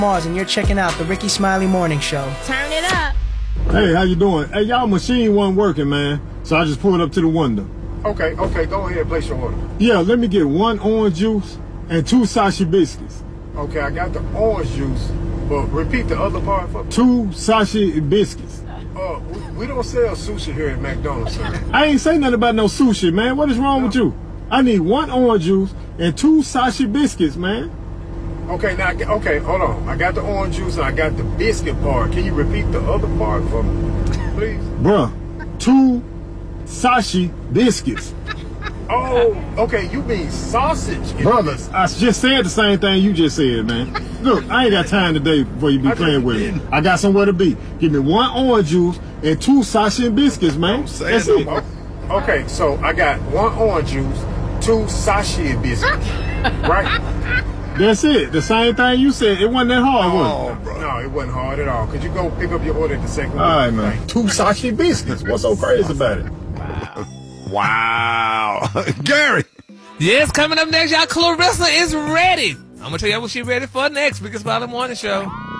Mars, and you're checking out the Ricky Smiley Morning Show. Turn it up. Hey, how you doing? Hey, y'all machine wasn't working, man. So I just pulled up to the window. Okay, go ahead and place your order. Yeah, let me get 1 orange juice and 2 Sashi biscuits. Okay, I got the orange juice, but repeat the other part for me. 2 Sashi biscuits. We don't sell sushi here at McDonald's, sir. I ain't say nothing about no sushi, man. What is wrong with you? I need 1 orange juice and 2 Sashi biscuits, man. Okay, hold on. I got the orange juice and I got the biscuit part. Can you repeat the other part for me, please? Bruh, 2 Sashi biscuits. Oh, okay, you mean sausage. Brothers, I just said the same thing you just said, man. Look, I ain't got time today before you be playing with me. I got somewhere to be. Give me 1 orange juice and 2 Sashi biscuits, man. That's it. Okay, so I got 1 orange juice, 2 Sashi biscuits, right? That's it. The same thing you said. It wasn't that hard, was it? No, it wasn't hard at all. Could you go pick up your order at the second one? All right, man. 2 Sashi biscuits. What's so crazy about it? Wow. Gary. Yes, coming up next, y'all, Clarissa is ready. I'm going to tell y'all what she's ready for next. Ricky Smiley Morning Show.